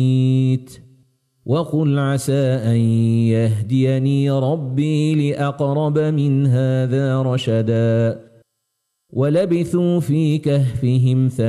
وقل عسى أن يهديني ربي لأقرب من هذا رشدا ولبثوا في كهفهم